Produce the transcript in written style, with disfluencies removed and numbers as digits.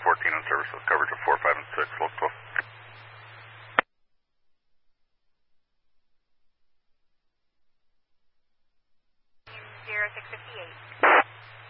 14 on service with coverage of 4, 5, and 6, local 12. 0658.